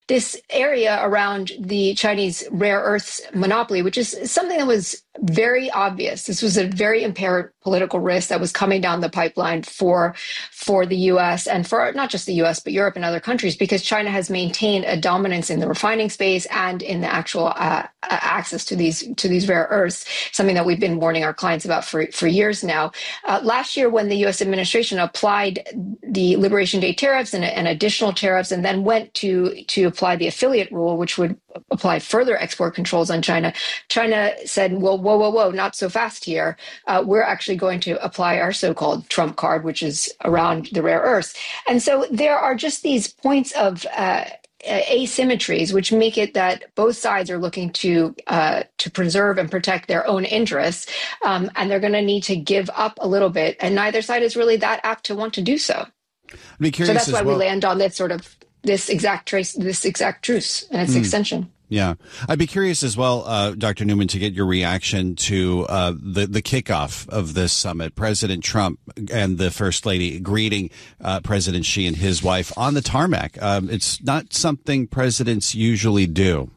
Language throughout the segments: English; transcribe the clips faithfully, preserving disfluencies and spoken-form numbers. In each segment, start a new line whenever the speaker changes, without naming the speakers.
this area around the Chinese rare earths monopoly, which is something that was very obvious. This was a very apparent political risk that was coming down the pipeline for, for the U S and for not just the U S, but Europe and other countries, because China has maintained a dominance in the refining space and in the actual uh, access to these to these rare earths, something that we've been warning our clients about for, for years now. Uh, last year, when the U S administration applied the Liberation Day tariffs and, and additional tariffs, and then went to, to apply the affiliate rule, which would apply further export controls on China, China said, well, whoa, whoa, whoa, not so fast here. Uh, we're actually going to apply our so-called Trump card, which is around the rare earths. And so there are just these points of uh, asymmetries, which make it that both sides are looking to uh, to preserve and protect their own interests, um, and they're going to need to give up a little bit. And neither side is really that apt to want to do so.
I'd be curious
so that's why
as well.
we land on this sort of this exact trace, this exact truce and its mm. extension.
Yeah. I'd be curious as well, uh, Doctor Newman, to get your reaction to uh, the, the kickoff of this summit. President Trump and the First Lady greeting uh, President Xi and his wife on the tarmac. Um, it's not something presidents usually do.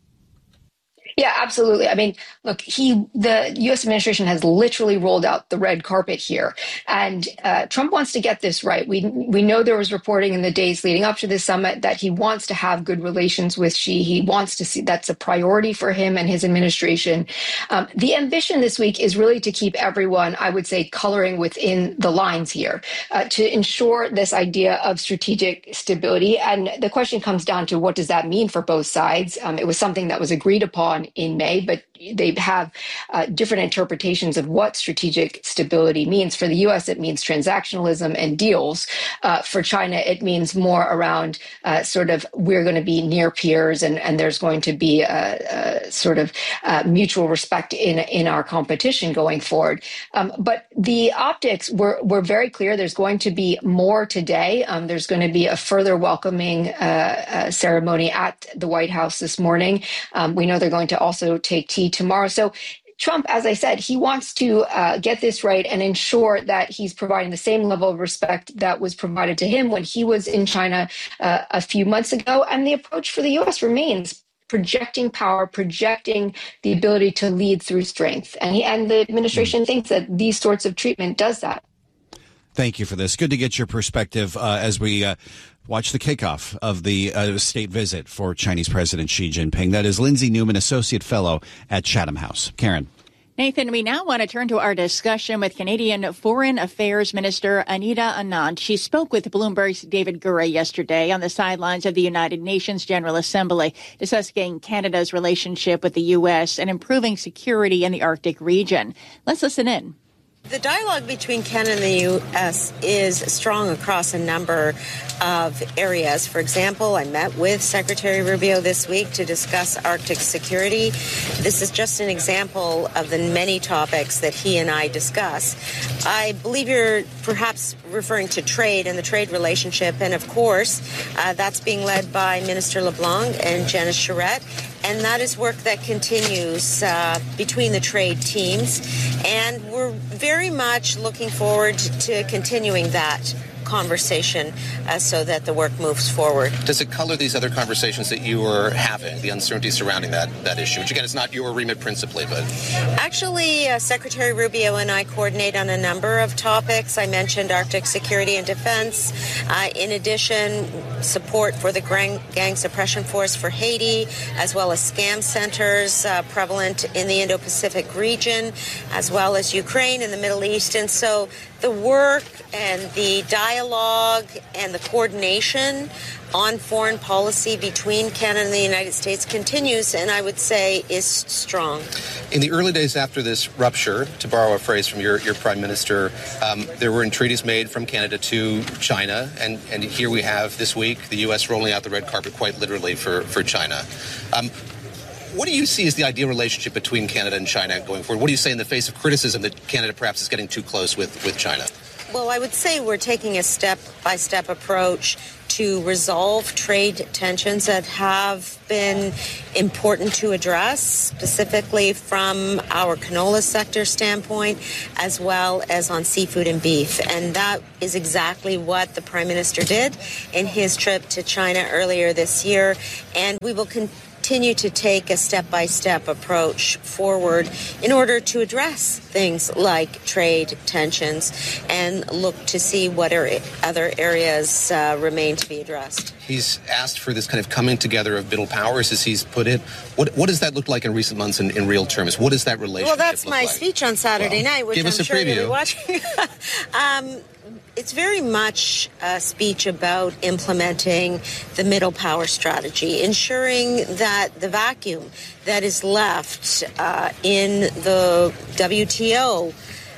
Yeah, absolutely. I mean, look, he, the U S administration has literally rolled out the red carpet here, and uh, Trump wants to get this right. We we know there was reporting in the days leading up to this summit that he wants to have good relations with Xi. He wants to see that's a priority for him and his administration. Um, the ambition this week is really to keep everyone, I would say, coloring within the lines here, uh, to ensure this idea of strategic stability. And the question comes down to, what does that mean for both sides? Um, it was something that was agreed upon in May, but they have uh, different interpretations of what strategic stability means. For the U S, it means transactionalism and deals. Uh, for China, it means more around uh, sort of we're going to be near peers, and, and there's going to be a, a sort of uh, mutual respect in in our competition going forward. Um, but the optics were, were very clear. There's going to be more today. Um, there's going to be a further welcoming uh, uh, ceremony at the White House this morning. Um, we know they're going to also take tea tomorrow. So Trump, as I said, he wants to uh, get this right and ensure that he's providing the same level of respect that was provided to him when he was in China uh, a few months ago. And the approach for the U S remains projecting power, projecting the ability to lead through strength. And, he, and the administration thinks that these sorts of treatment does that.
Thank you for this. Good to get your perspective uh, as we uh, watch the kickoff of the uh, state visit for Chinese President Xi Jinping. That is Lindsay Newman, Associate Fellow at Chatham House. Karen.
Nathan, we now want to turn to our discussion with Canadian Foreign Affairs Minister Anita Anand. She spoke with Bloomberg's David Gura yesterday on the sidelines of the United Nations General Assembly, discussing Canada's relationship with the U S and improving security in the Arctic region. Let's listen in.
The dialogue between Canada and the U S is strong across a number of areas. For example, I met with Secretary Rubio this week to discuss Arctic security. This is just an example of the many topics that he and I discuss. I believe you're perhaps referring to trade and the trade relationship, and of course, uh, that's being led by Minister LeBlanc and Janice Charette. And that is work that continues uh, between the trade teams. And we're very much looking forward to continuing that conversation uh, so that the work moves forward.
Does it color these other conversations that you were having, the uncertainty surrounding that, that issue, which again is not your remit principally, but...
Actually, uh, Secretary Rubio and I coordinate on a number of topics. I mentioned Arctic security and defense. Uh, in addition, support for the gang, gang suppression force for Haiti, as well as scam centers uh, prevalent in the Indo-Pacific region, as well as Ukraine and the Middle East. And so the work and the dialogue and the coordination on foreign policy between Canada and the United States continues, and I would say is strong.
In the early days after this rupture, to borrow a phrase from your, your Prime Minister, um, there were entreaties made from Canada to China, and, and here we have this week the U S rolling out the red carpet quite literally for, for China. Um, What do you see as the ideal relationship between Canada and China going forward? What do you say in the face of criticism that Canada perhaps is getting too close with, with China?
Well, I would say we're taking a step-by-step approach to resolve trade tensions that have been important to address, specifically from our canola sector standpoint, as well as on seafood and beef. And that is exactly what the Prime Minister did in his trip to China earlier this year. And we will continue continue to take a step-by-step approach forward in order to address things like trade tensions and look to see what are other areas uh, remain to be addressed.
He's asked for this kind of coming together of middle powers, as he's put it. What what does that look like in recent months in, in real terms? What does that relationship
Well, that's
look
my
like?
speech on Saturday
well,
night, which
give
I'm
us a
sure
preview.
you'll be watching. um, It's very much a speech about implementing the middle power strategy, ensuring that the vacuum that is left uh, in the W T O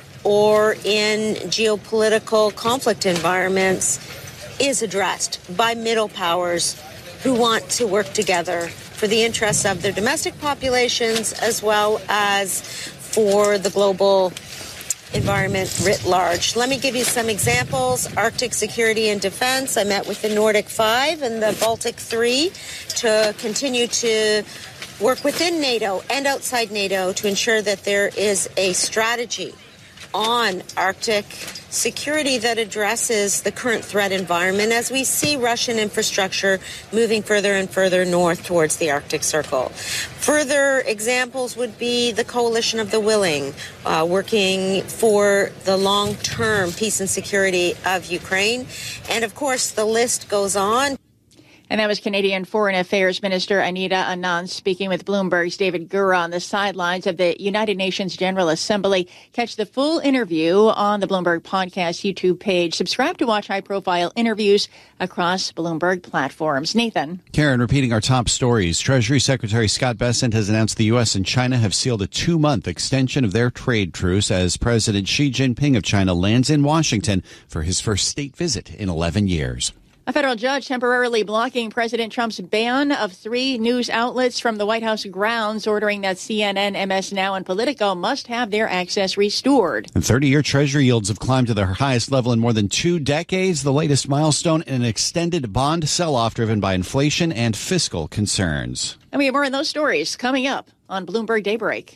or in geopolitical conflict environments is addressed by middle powers who want to work together for the interests of their domestic populations as well as for the global environment writ large. Let me give you some examples. Arctic security and defense. I met with the Nordic Five and the Baltic Three to continue to work within NATO and outside NATO to ensure that there is a strategy on Arctic security that addresses the current threat environment as we see Russian infrastructure moving further and further north towards the Arctic Circle. Further examples would be the Coalition of the Willing, uh, working for the long-term peace and security of Ukraine. And of course, the list goes on.
And that was Canadian Foreign Affairs Minister Anita Anand speaking with Bloomberg's David Gura on the sidelines of the United Nations General Assembly. Catch the full interview on the Bloomberg Podcast YouTube page. Subscribe to watch high-profile interviews across Bloomberg platforms. Nathan.
Karen, repeating our top stories. Treasury Secretary Scott Bessent has announced the U S and China have sealed a two-month extension of their trade truce as President Xi Jinping of China lands in Washington for his first state visit in eleven years.
A federal judge temporarily blocking President Trump's ban of three news outlets from the White House grounds, ordering that C N N, M S Now, and Politico must have their access restored.
And thirty-year Treasury yields have climbed to their highest level in more than two decades, the latest milestone in an extended bond sell-off driven by inflation and fiscal concerns.
And we have more on those stories coming up on Bloomberg Daybreak.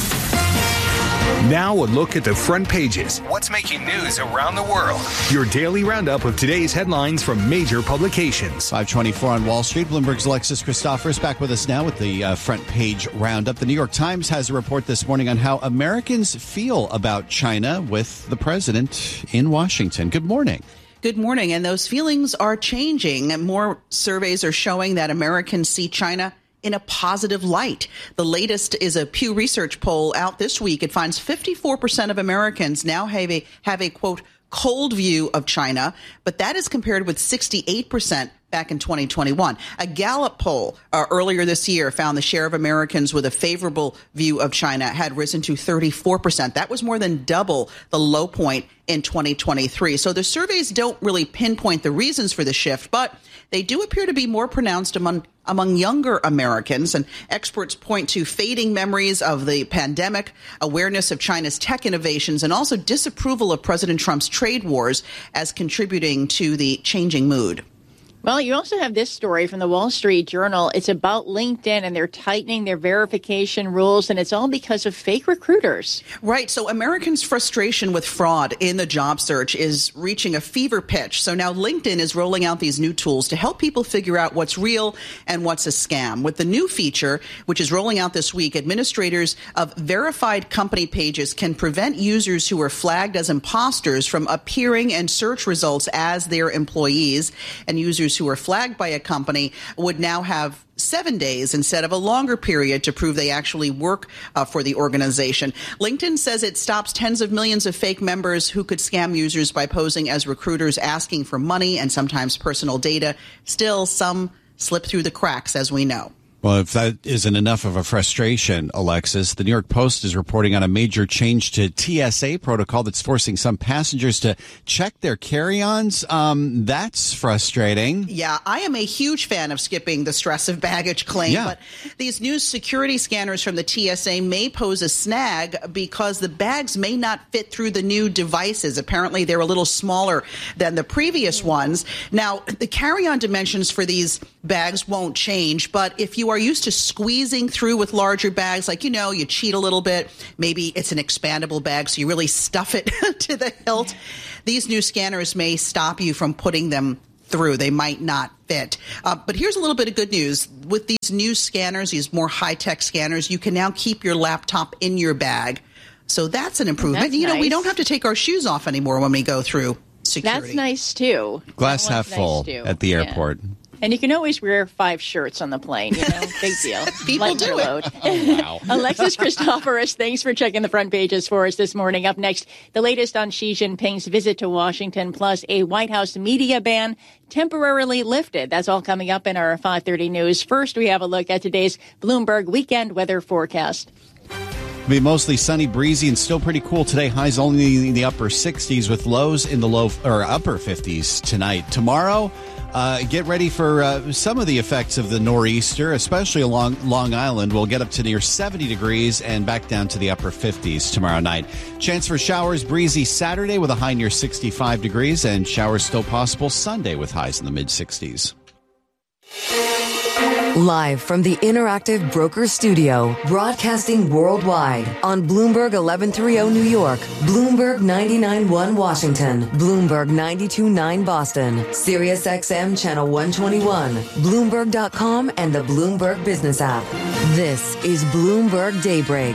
Now a look at the front pages.
What's making news around the world?
Your daily roundup of today's headlines from major publications.
five twenty-four on Wall Street. Bloomberg's Alexis Christoforous back with us now with the uh, front page roundup. The New York Times has a report this morning on how Americans feel about China with the president in Washington. Good morning.
Good morning. And those feelings are changing. More surveys are showing that Americans see China in a positive light. The latest is a Pew Research poll out this week. It finds fifty-four percent of Americans now have a, have a, quote, cold view of China, but that is compared with sixty-eight percent back in twenty twenty-one. A Gallup poll uh, earlier this year found the share of Americans with a favorable view of China had risen to thirty-four percent. That was more than double the low point in twenty twenty-three. So the surveys don't really pinpoint the reasons for the shift, but they do appear to be more pronounced among among younger Americans. And experts point to fading memories of the pandemic, awareness of China's tech innovations, and also disapproval of President Trump's trade wars as contributing to the changing mood.
Well, you also have this story from the Wall Street Journal. It's about LinkedIn, and they're tightening their verification rules, and it's all because of fake recruiters.
Right. So Americans' frustration with fraud in the job search is reaching a fever pitch. So now LinkedIn is rolling out these new tools to help people figure out what's real and what's a scam. With the new feature, which is rolling out this week, administrators of verified company pages can prevent users who are flagged as imposters from appearing in search results as their employees, and users who are flagged by a company would now have seven days instead of a longer period to prove they actually work uh, for the organization. LinkedIn says it stops tens of millions of fake members who could scam users by posing as recruiters asking for money and sometimes personal data. Still, some slip through the cracks, as we know.
Well, if that isn't enough of a frustration, Alexis, the New York Post is reporting on a major change to T S A protocol that's forcing some passengers to check their carry-ons. Um, that's frustrating.
Yeah, I am a huge fan of skipping the stress of baggage claim, yeah. but these new security scanners from the T S A may pose a snag because the bags may not fit through the new devices. Apparently, they're a little smaller than the previous ones. Now, the carry-on dimensions for these bags won't change, but if you are used to squeezing through with larger bags, like, you know, you cheat a little bit, maybe it's an expandable bag, so you really stuff it to the hilt, these new scanners may stop you from putting them through. They might not fit. Uh, but here's a little bit of good news. With these new scanners, these more high-tech scanners, you can now keep your laptop in your bag. So that's an improvement.
That's
you know,
nice.
We don't have to take our shoes off anymore when we go through security.
That's nice, too.
Glass half full
nice
at the airport.
Yeah. And you can always wear five shirts on the plane, you know, big deal.
People
Lighten
do
your
it.
Load.
Oh, wow.
Alexis Christoforous, thanks for checking the front pages for us this morning. Up next, the latest on Xi Jinping's visit to Washington, plus a White House media ban temporarily lifted. That's all coming up in our five thirty news. First, we have a look at today's Bloomberg weekend weather forecast.
It'll be mostly sunny, breezy, and still pretty cool today. Highs only in the upper sixties with lows in the low or upper fifties tonight. Tomorrow, uh, get ready for uh, some of the effects of the nor'easter, especially along Long Island. We'll get up to near seventy degrees and back down to the upper fifties tomorrow night. Chance for showers, breezy Saturday with a high near sixty-five degrees, and showers still possible Sunday with highs in the mid sixties.
Live from the Interactive Brokers Studio, broadcasting worldwide on Bloomberg eleven thirty New York, Bloomberg ninety-nine point one Washington, Bloomberg ninety-two point nine Boston, Sirius X M Channel one twenty-one, Bloomberg dot com, and the Bloomberg Business app. This is Bloomberg Daybreak.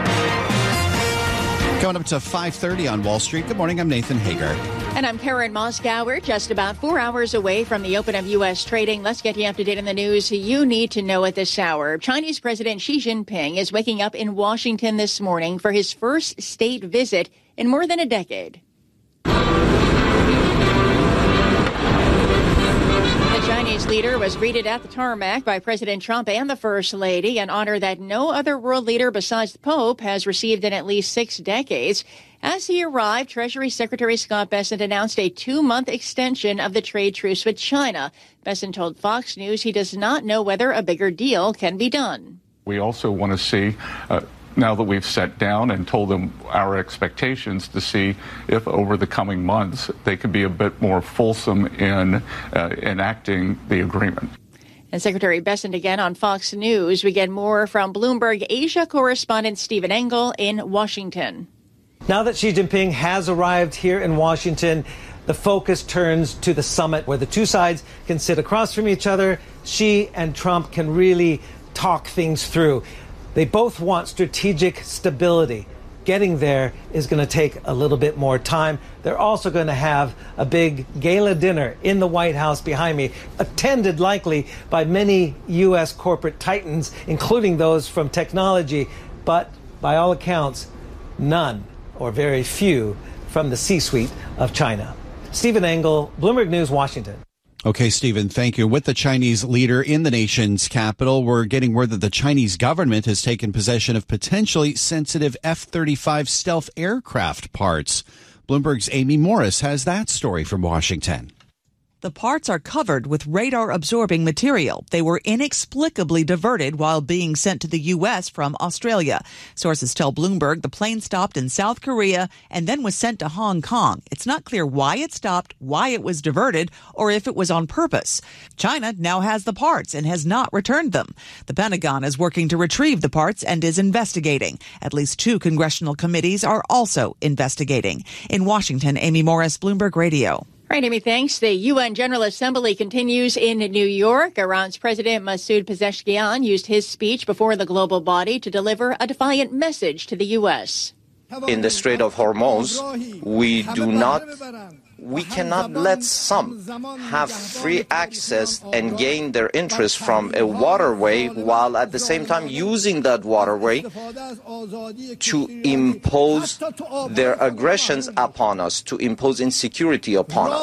Coming up to five thirty on Wall Street. Good morning, I'm Nathan Hager.
And I'm Karen Moskauer, just about four hours away from the open of U S trading. Let's get you up to date on the news you need to know at this hour. Chinese President Xi Jinping is waking up in Washington this morning for his first state visit in more than a decade. The Chinese leader was greeted at the tarmac by President Trump and the First Lady, an honor that no other world leader besides the Pope has received in at least six decades. As he arrived, Treasury Secretary Scott Bessent announced a two-month extension of the trade truce with China. Bessent told Fox News he does not know whether a bigger deal can be done.
We also want to see, uh, now that we've sat down and told them our expectations, to see if over the coming months they could be a bit more fulsome in uh, enacting the agreement.
And Secretary Bessent again on Fox News. We get more from Bloomberg Asia correspondent Stephen Engel in Washington.
Now that Xi Jinping has arrived here in Washington, the focus turns to the summit where the two sides can sit across from each other. Xi and Trump can really talk things through. They both want strategic stability. Getting there is going to take a little bit more time. They're also going to have a big gala dinner in the White House behind me, attended likely by many U S corporate titans, including those from technology, but by all accounts, none or very few from the C-suite of China. Stephen Engel, Bloomberg News, Washington.
Okay, Stephen, thank you. With the Chinese leader in the nation's capital, we're getting word that the Chinese government has taken possession of potentially sensitive F thirty-five stealth aircraft parts. Bloomberg's Amy Morris has that story from Washington.
The parts are covered with radar-absorbing material. They were inexplicably diverted while being sent to the U S from Australia. Sources tell Bloomberg the plane stopped in South Korea and then was sent to Hong Kong. It's not clear why it stopped, why it was diverted, or if it was on purpose. China now has the parts and has not returned them. The Pentagon is working to retrieve the parts and is investigating. At least two congressional committees are also investigating. In Washington, Amy Morris, Bloomberg Radio.
All right, Amy, thanks. The U N General Assembly continues in New York. Iran's President Masoud Pezeshkian used his speech before the global body to deliver a defiant message to the U S.
In the Strait of Hormuz, we do not, we cannot let some have free access and gain their interest from a waterway while at the same time using that waterway to impose their aggressions upon us, to impose insecurity upon us.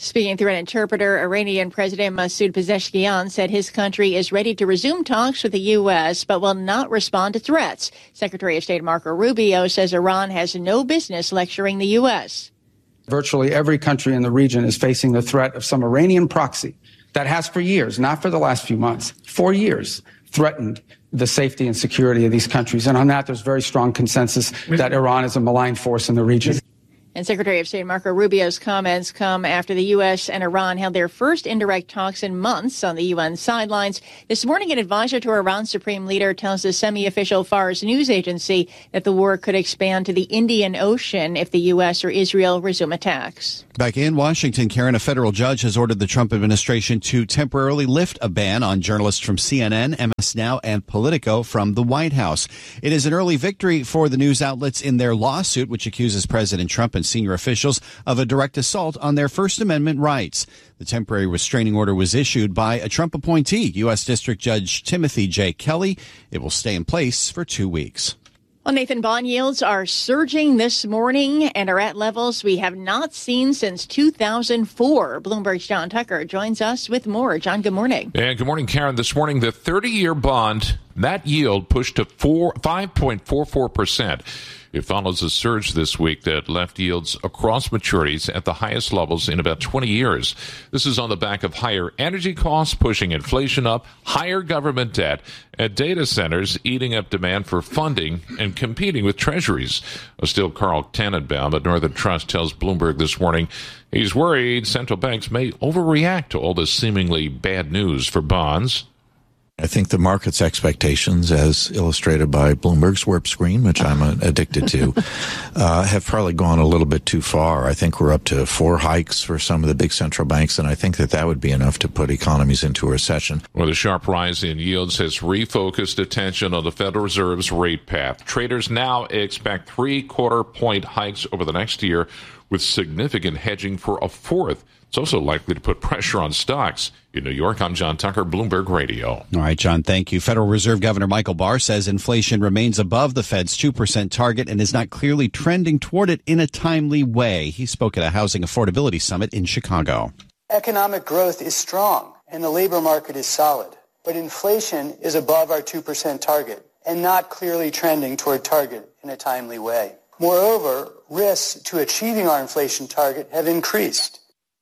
Speaking through an interpreter, Iranian President Masoud Pezeshkian said his country is ready to resume talks with the U S, but will not respond to threats. Secretary of State Marco Rubio says Iran has no business lecturing the U S.
Virtually every country in the region is facing the threat of some Iranian proxy that has for years, not for the last few months, for years, threatened the safety and security of these countries. And on that, there's very strong consensus that Iran is a malign force in the region.
And Secretary of State Marco Rubio's comments come after the U S and Iran held their first indirect talks in months on the U N sidelines. This morning, an advisor to Iran's supreme leader tells the semi-official Fars news agency that the war could expand to the Indian Ocean if the U S or Israel resume attacks.
Back in Washington, Karen, a federal judge has ordered the Trump administration to temporarily lift a ban on journalists from C N N, M S Now, and Politico from the White House. It is an early victory for the news outlets in their lawsuit, which accuses President Trump and senior officials of a direct assault on their First Amendment rights. The temporary restraining order was issued by a Trump appointee, U S District Judge Timothy J. Kelly. It will stay in place for two weeks.
Well, Nathan, bond yields are surging this morning and are at levels we have not seen since two thousand four. Bloomberg's John Tucker joins us with more. John, good morning.
And good morning, Karen. This morning, the thirty-year bond, that yield pushed to five point four four percent. It follows a surge this week that left yields across maturities at the highest levels in about twenty years. This is on the back of higher energy costs, pushing inflation up, higher government debt, and data centers eating up demand for funding and competing with treasuries. Still, Carl Tannenbaum at Northern Trust tells Bloomberg this morning he's worried central banks may overreact to all this seemingly bad news for bonds.
I think the market's expectations, as illustrated by Bloomberg's Warp Screen, which I'm addicted to, uh, have probably gone a little bit too far. I think we're up to four hikes for some of the big central banks, and I think that that would be enough to put economies into a recession.
Well, the sharp rise in yields has refocused attention on the Federal Reserve's rate path. Traders now expect three-quarter point hikes over the next year, with significant hedging for a fourth. It's also likely to put pressure on stocks. In New York, I'm John Tucker, Bloomberg Radio.
All right, John, thank you. Federal Reserve Governor Michael Barr says inflation remains above the Fed's two percent target and is not clearly trending toward it in a timely way. He spoke at a housing affordability summit in Chicago.
Economic growth is strong and the labor market is solid, but inflation is above our two percent target and not clearly trending toward target in a timely way. Moreover, risks to achieving our inflation target have increased.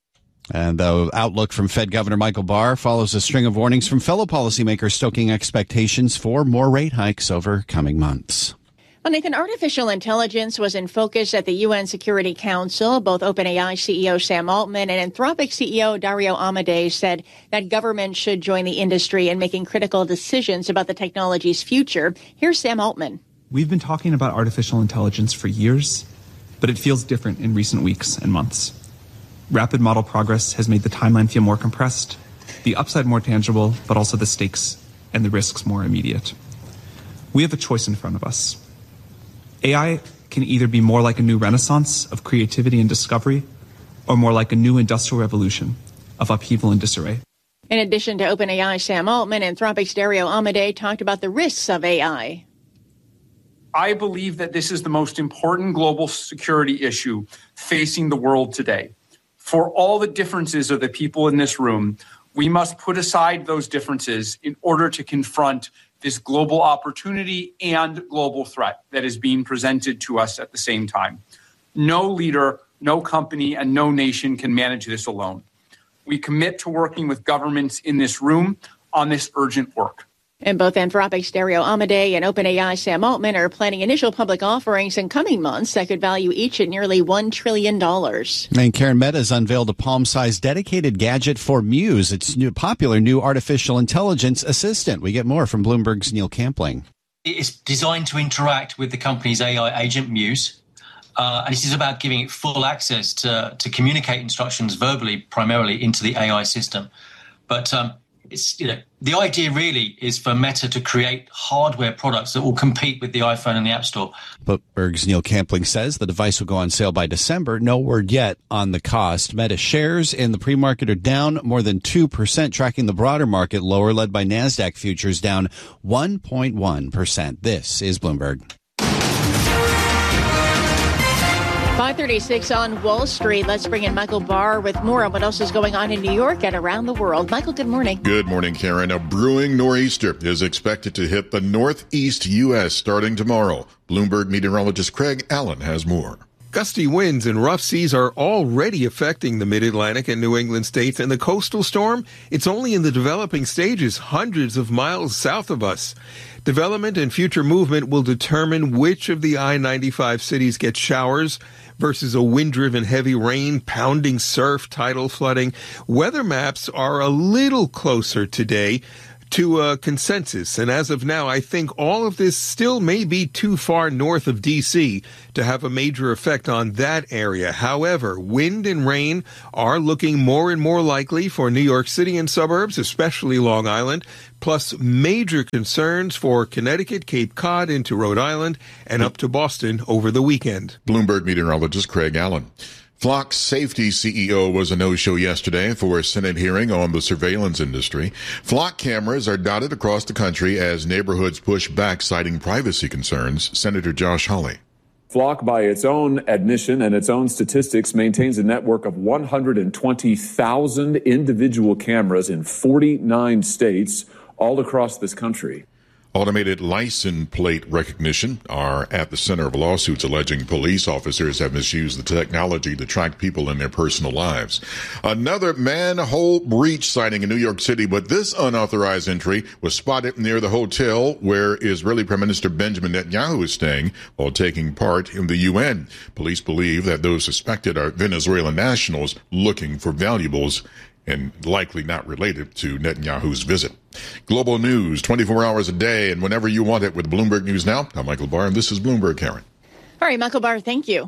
And the outlook from Fed Governor Michael Barr follows a string of warnings from fellow policymakers stoking expectations for more rate hikes over coming months.
Well, Nathan, artificial intelligence was in focus at the U N Security Council. Both OpenAI C E O Sam Altman and Anthropic C E O Dario Amodei said that government should join the industry in making critical decisions about the technology's future. Here's Sam Altman.
We've been talking about artificial intelligence for years, but it feels different in recent weeks and months. Rapid model progress has made the timeline feel more compressed, the upside more tangible, but also the stakes and the risks more immediate. We have a choice in front of us. A I can either be more like a new renaissance of creativity and discovery, or more like a new industrial revolution of upheaval and disarray.
In addition to OpenAI, Sam Altman, Anthropic's Dario Amodei talked about the risks of A I.
I believe that this is the most important global security issue facing the world today. For all the differences of the people in this room, we must put aside those differences in order to confront this global opportunity and global threat that is being presented to us at the same time. No leader, no company, and no nation can manage this alone. We commit to working with governments in this room on this urgent work.
And both Anthropic's Dario Amodei and OpenAI Sam Altman are planning initial public offerings in coming months that could value each at nearly one trillion dollars.
And Karen, Meta has unveiled a palm-sized dedicated gadget for Muse, its new popular new artificial intelligence assistant. We get more from Bloomberg's Neil Campling.
It's designed to interact with the company's A I agent Muse. Uh, and this is about giving it full access to, to communicate instructions verbally, primarily into the A I system. But um, it's, you know, the idea really is for Meta to create hardware products that will compete with the iPhone and the App Store.
Bloomberg's Neil Campling says the device will go on sale by December. No word yet on the cost. Meta shares in the pre-market are down more than two percent, tracking the broader market lower, led by NASDAQ futures down one point one percent. This is Bloomberg.
five thirty-six on Wall Street. Let's bring in Michael Barr with more on what else is going on in New York and around the world. Michael, good morning.
Good morning, Karen. A brewing nor'easter is expected to hit the northeast U S starting tomorrow. Bloomberg meteorologist Craig Allen has more.
Gusty winds and rough seas are already affecting the mid-Atlantic and New England states, and the coastal storm, it's only in the developing stages, hundreds of miles south of us. Development and future movement will determine which of the I ninety-five cities get showers versus a wind-driven heavy rain, pounding surf, tidal flooding. Weather maps are a little closer today to a consensus, and as of now, I think all of this still may be too far north of D C to have a major effect on that area. However, wind and rain are looking more and more likely for New York City and suburbs, especially Long Island, plus major concerns for Connecticut, Cape Cod into Rhode Island, and up to Boston over the weekend.
Bloomberg meteorologist Craig Allen. Flock's safety C E O was a no-show yesterday for a Senate hearing on the surveillance industry. Flock cameras are dotted across the country as neighborhoods push back, citing privacy concerns. Senator Josh Hawley.
Flock, by its own admission and its own statistics, maintains a network of one hundred twenty thousand individual cameras in forty-nine states all across this country.
Automated license plate recognition are at the center of lawsuits alleging police officers have misused the technology to track people in their personal lives. Another manhole breach sighting in New York City, but this unauthorized entry was spotted near the hotel where Israeli Prime Minister Benjamin Netanyahu is staying while taking part in the U N. Police believe that those suspected are Venezuelan nationals looking for valuables and likely not related to Netanyahu's visit. Global news, twenty-four hours a day and whenever you want it with Bloomberg News Now. I'm Michael Barr, and this is Bloomberg, Karen.
All right, Michael Barr, thank you.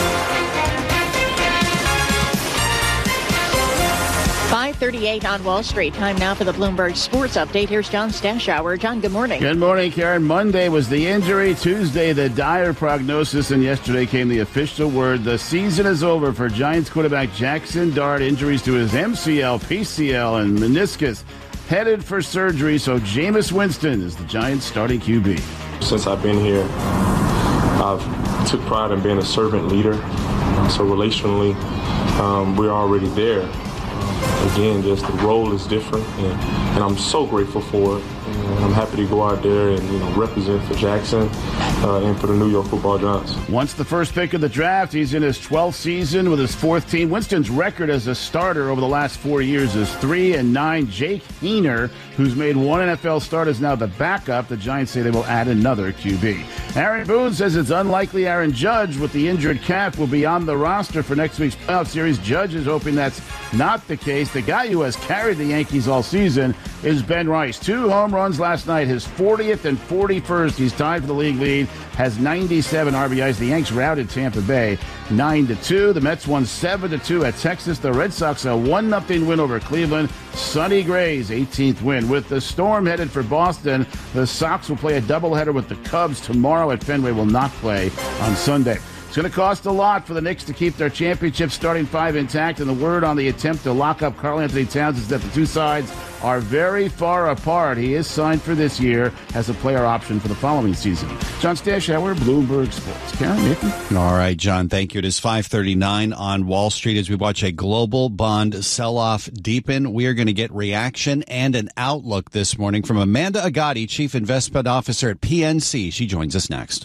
five thirty-eight on Wall Street. Time now for the Bloomberg Sports Update. Here's John Stashower. John, good morning.
Good morning, Karen. Monday was the injury. Tuesday, the dire prognosis. And yesterday came the official word. The season is over for Giants quarterback Jackson Dart. Injuries to his M C L, P C L, and meniscus. Headed for surgery. So Jameis Winston is the Giants starting Q B.
Since I've been here, I've took pride in being a servant leader. So relationally, um, we're already there. Again, just the role is different, and, and I'm so grateful for it. And I'm happy to go out there and you know represent for Jackson uh, and for the New York Football Giants.
Once the first pick of the draft, he's in his twelfth season with his fourth team. Winston's record as a starter over the last four years is three and nine. Jake Heener, who's made one N F L start, is now the backup. The Giants say they will add another Q B. Aaron Boone says it's unlikely Aaron Judge, with the injured calf, will be on the roster for next week's playoff series. Judge is hoping that's not the case. The guy who has carried the Yankees all season is Ben Rice. Two home runs last night, his fortieth and forty-first. He's tied for the league lead, has ninety-seven R B Is. The Yanks routed Tampa Bay nine to two. The Mets won seven to two at Texas. The Red Sox a one nothing win over Cleveland. Sonny Gray's eighteenth win. With the Storm headed for Boston, the Sox will play a doubleheader with the Cubs tomorrow at Fenway. Will not play on Sunday. It's going to cost a lot for the Knicks to keep their championship starting five intact, and the word on the attempt to lock up Karl-Anthony Towns is that the two sides are very far apart. He is signed for this year as a player option for the following season. John Stashower, Bloomberg Sports. Karen, Nathan?
All right, John, thank you. It is five thirty-nine on Wall Street as we watch a global bond sell-off deepen. We are going to get reaction and an outlook this morning from Amanda Agati, Chief Investment Officer at P N C. She joins us next.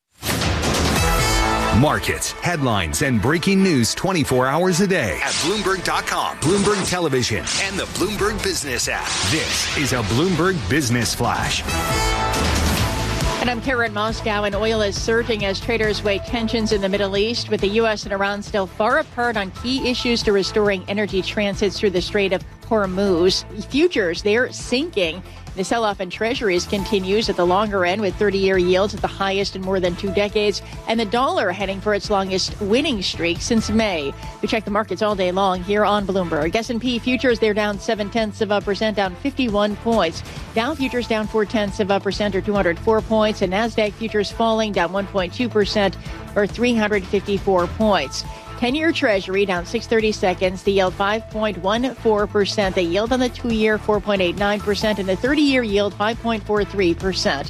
Markets, headlines, and breaking news twenty-four hours a day
at Bloomberg dot com, Bloomberg Television, and the Bloomberg Business app.
This is a Bloomberg Business Flash.
And I'm Karen Moscow, and oil is surging as traders weigh tensions in the Middle East, with the U S and Iran still far apart on key issues to restoring energy transits through the Strait of Hormuz. Futures, they're sinking. The sell-off in treasuries continues at the longer end, with thirty-year yields at the highest in more than two decades, and the dollar heading for its longest winning streak since May. We check the markets all day long here on Bloomberg. S and P futures, they're down seven-tenths of a percent, down fifty-one points. Dow futures down four-tenths of a percent, or two hundred four points, and NASDAQ futures falling, down one point two percent, or three hundred fifty-four points. ten-year Treasury down six thirty-seconds. The yield five point one four percent. The yield on the two-year four point eight nine percent, and the thirty-year yield five point four three percent.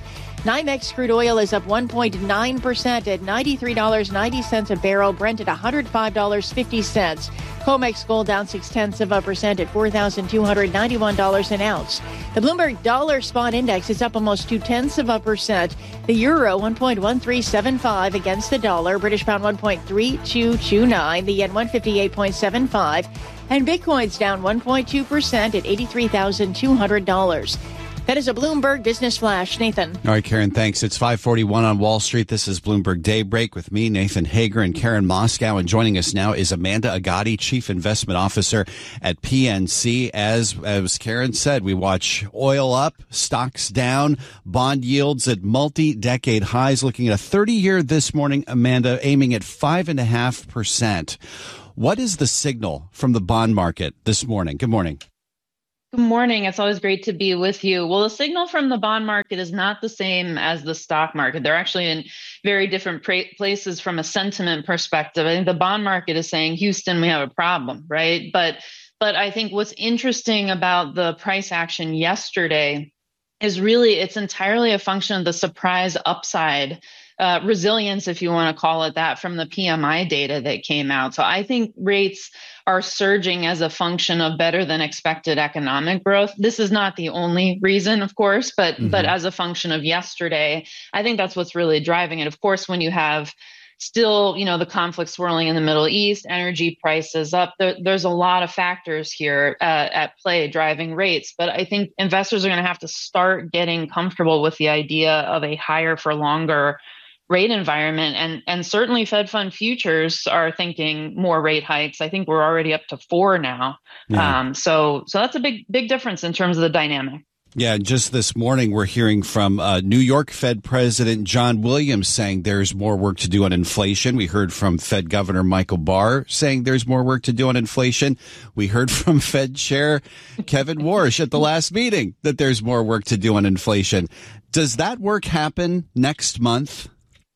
NYMEX crude oil is up one point nine percent at ninety-three dollars and ninety cents a barrel. Brent at one hundred five dollars and fifty cents. COMEX gold down six tenths of a percent at four thousand two hundred ninety-one dollars an ounce. The Bloomberg Dollar Spot Index is up almost two tenths of a percent. The euro one point one three seven five against the dollar. British pound one point three two two nine. The yen one fifty-eight point seven five. And Bitcoin's down one point two percent at eighty-three thousand two hundred dollars. That is a Bloomberg Business Flash. Nathan.
All right, Karen, thanks. It's five forty-one on Wall Street. This is Bloomberg Daybreak with me, Nathan Hager, and Karen Moscow. And joining us now is Amanda Agati, Chief Investment Officer at P N C. As, as Karen said, we watch oil up, stocks down, bond yields at multi-decade highs, looking at a thirty-year this morning, Amanda, aiming at five point five percent. What is the signal from the bond market this morning? Good morning.
Good morning. It's always great to be with you. Well, the signal from the bond market is not the same as the stock market. They're actually in very different pra- places from a sentiment perspective. I think the bond market is saying, Houston, we have a problem, right? But but I think what's interesting about the price action yesterday is really it's entirely a function of the surprise upside uh, resilience, if you want to call it that, from the P M I data that came out. So I think rates are surging as a function of better than expected economic growth. This is not the only reason, of course, but mm-hmm. but as a function of yesterday, I think that's what's really driving it. Of course, when you have still, you know, the conflict swirling in the Middle East, energy prices up, there, there's a lot of factors here uh, at play driving rates. But I think investors are going to have to start getting comfortable with the idea of a higher for longer rate environment. And, and certainly Fed Fund futures are thinking more rate hikes. I think we're already up to four now. Yeah. Um, so so that's a big, big difference in terms of the dynamic.
Yeah, just this morning we're hearing from uh, New York Fed President John Williams saying there's more work to do on inflation. We heard from Fed Governor Michael Barr saying there's more work to do on inflation. We heard from Fed Chair Kevin Warsh at the last meeting that there's more work to do on inflation. Does that work happen next month?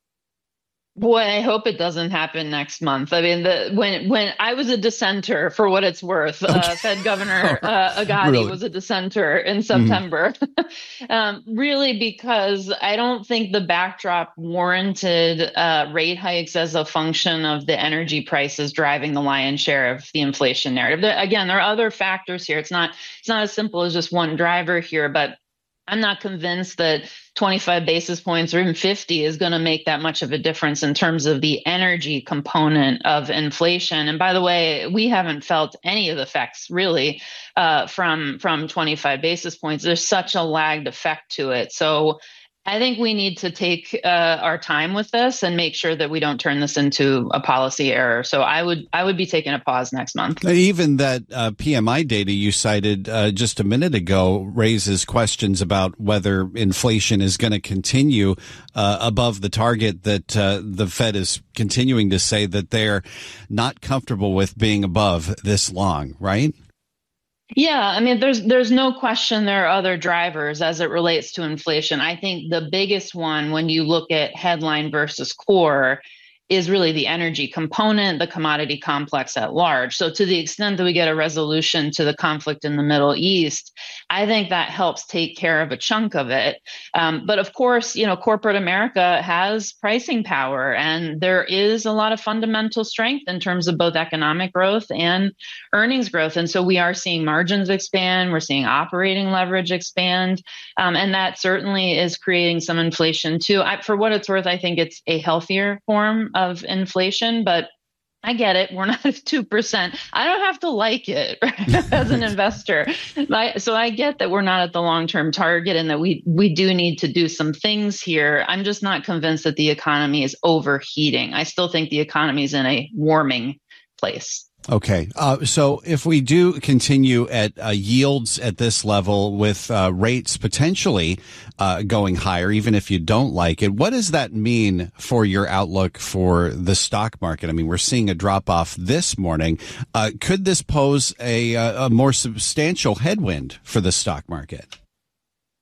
Boy, I hope it doesn't happen next month. I mean, the, when when I was a dissenter, for what it's worth, okay. uh, Fed Governor uh, Agati really? was a dissenter in September, mm-hmm. um, really because I don't think the backdrop warranted uh, rate hikes as a function of the energy prices driving the lion's share of the inflation narrative. There, again, there are other factors here. It's not it's not as simple as just one driver here, but I'm not convinced that twenty-five basis points or even fifty is going to make that much of a difference in terms of the energy component of inflation. And by the way, we haven't felt any of the effects really uh, from from twenty-five basis points. There's such a lagged effect to it. So I think we need to take uh, our time with this and make sure that we don't turn this into a policy error. So I would I would be taking a pause next month.
Even that uh, P M I data you cited uh, just a minute ago raises questions about whether inflation is going to continue uh, above the target that uh, the Fed is continuing to say that they're not comfortable with being above this long, right?
Yeah, I mean, there's there's no question there are other drivers as it relates to inflation. I think the biggest one when you look at headline versus core is really the energy component, the commodity complex at large. So to the extent that we get a resolution to the conflict in the Middle East, I think that helps take care of a chunk of it. Um, but of course, you know, corporate America has pricing power, and there is a lot of fundamental strength in terms of both economic growth and earnings growth. And so we are seeing margins expand, we're seeing operating leverage expand, um, and that certainly is creating some inflation too. I, for what it's worth, I think it's a healthier form of inflation, but I get it. We're not at two percent. I don't have to like it right, as an investor. I, so I get that we're not at the long-term target and that we, we do need to do some things here. I'm just not convinced that the economy is overheating. I still think the economy is in a warming place.
Okay. Uh, so if we do continue at uh, yields at this level with uh, rates potentially uh, going higher, even if you don't like it, what does that mean for your outlook for the stock market? I mean, we're seeing a drop off this morning. Uh, could this pose a, a more substantial headwind for the stock market?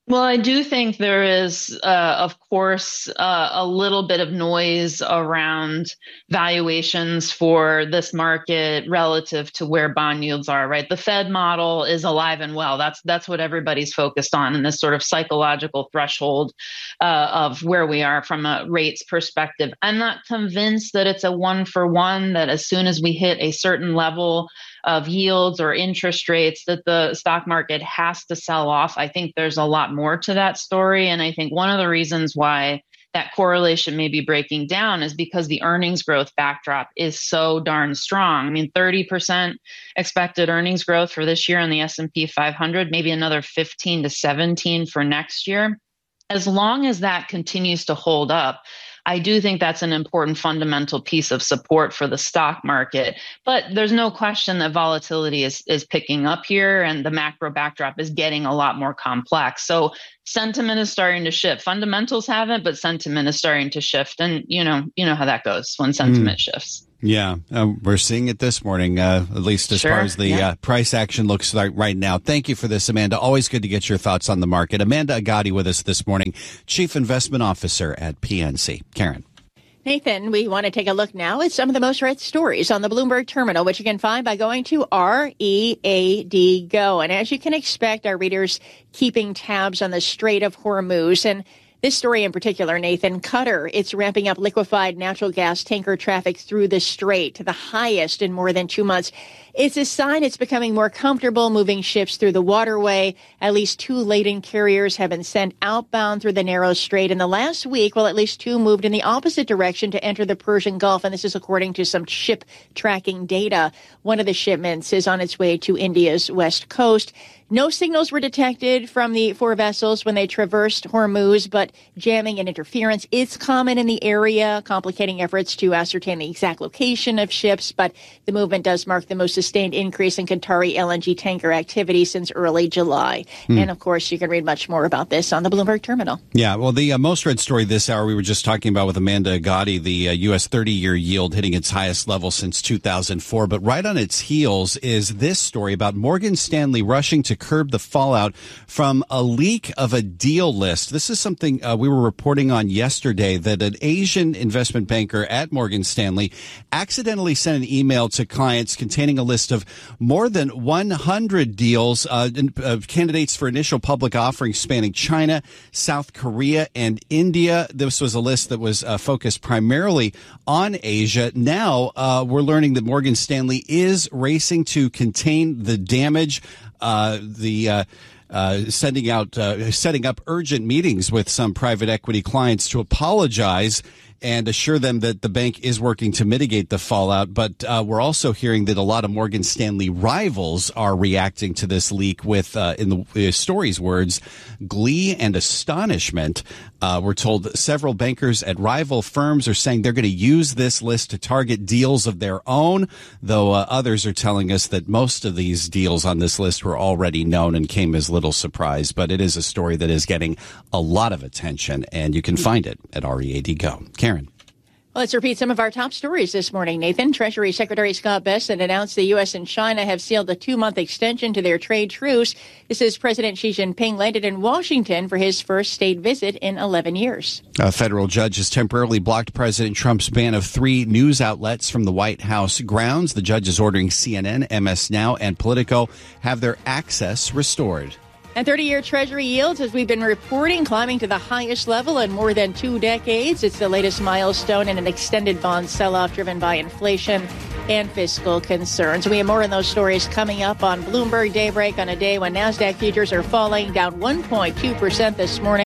Well, I do think there is, uh, of course, uh, a little bit of noise around valuations for this market relative to where bond yields are, right? The Fed model is alive and well. That's that's what everybody's focused on in this sort of psychological threshold uh, of where we are from a rates perspective. I'm not convinced that it's a one for one, that as soon as we hit a certain level of yields or interest rates that the stock market has to sell off. I think there's a lot more to that story. And I think one of the reasons why that correlation may be breaking down is because the earnings growth backdrop is so darn strong. I mean, thirty percent expected earnings growth for this year on the S and P five hundred, maybe another fifteen to seventeen for next year. As long as that continues to hold up, I do think that's an important fundamental piece of support for the stock market. But there's no question that volatility is, is picking up here and the macro backdrop is getting a lot more complex. So sentiment is starting to shift. Fundamentals haven't, but sentiment is starting to shift. And you know, you know how that goes when sentiment mm. shifts.
Yeah, uh, we're seeing it this morning, uh, at least as
sure,
far as the
yeah.
uh, price action looks like right now. Thank you for this, Amanda. Always good to get your thoughts on the market. Amanda Agati with us this morning, Chief Investment Officer at P N C. Karen.
Nathan, we want to take a look now at some of the most read stories on the Bloomberg Terminal, which you can find by going to R E A D Go. And as you can expect, our readers keeping tabs on the Strait of Hormuz. And this story in particular, Nathan, Qatar, it's ramping up liquefied natural gas tanker traffic through the strait to the highest in more than two months. It's a sign it's becoming more comfortable moving ships through the waterway. At least two laden carriers have been sent outbound through the narrow strait in the last week, while at least two moved in the opposite direction to enter the Persian Gulf. And this is according to some ship tracking data. One of the shipments is on its way to India's west coast. No signals were detected from the four vessels when they traversed Hormuz, but jamming and interference is common in the area, complicating efforts to ascertain the exact location of ships. But the movement does mark the most sustained increase in Qatari L N G tanker activity since early July. Hmm. And, of course, you can read much more about this on the Bloomberg Terminal.
Yeah, well, the uh, most read story this hour we were just talking about with Amanda Agati, the uh, U S thirty-year yield hitting its highest level since two thousand four. But right on its heels is this story about Morgan Stanley rushing to curb the fallout from a leak of a deal list. This is something uh, we were reporting on yesterday, that an Asian investment banker at Morgan Stanley accidentally sent an email to clients containing a list of more than one hundred deals, uh, uh, candidates for initial public offerings spanning China, South Korea, and India. This was a list that was uh, focused primarily on Asia. Now uh, we're learning that Morgan Stanley is racing to contain the damage. Uh, the uh, uh, sending out, uh, setting up urgent meetings with some private equity clients to apologize and assure them that the bank is working to mitigate the fallout. But uh, we're also hearing that a lot of Morgan Stanley rivals are reacting to this leak with, uh, in the uh, story's words, glee and astonishment. Uh, we're told several bankers at rival firms are saying they're going to use this list to target deals of their own, though uh, others are telling us that most of these deals on this list were already known and came as little surprise. But it is a story that is getting a lot of attention, and you can find it at R E A D Go. Karen.
Well, let's repeat some of our top stories this morning, Nathan. Treasury Secretary Scott Bessent announced the U S and China have sealed a two-month extension to their trade truce. This is President Xi Jinping landed in Washington for his first state visit in eleven years.
A federal judge has temporarily blocked President Trump's ban of three news outlets from the White House grounds. The judge is ordering C N N, M S Now, and Politico have their access restored.
And thirty-year Treasury yields, as we've been reporting, climbing to the highest level in more than two decades. It's the latest milestone in an extended bond sell-off driven by inflation and fiscal concerns. We have more on those stories coming up on Bloomberg Daybreak on a day when NASDAQ futures are falling down one point two percent this morning.